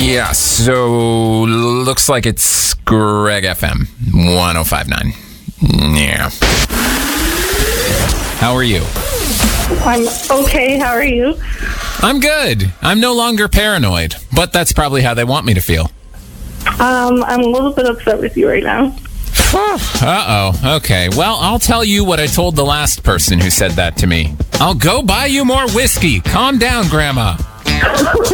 Yeah, so looks like it's Greg FM 1059. Yeah. How are you? I'm okay. How are you? I'm good. I'm no longer paranoid, but that's probably how they want me to feel. I'm a little bit upset with you right now. Uh-oh. Okay. Well, I'll tell you what I told the last person who said that to me. I'll go buy you more whiskey. Calm down, Grandma.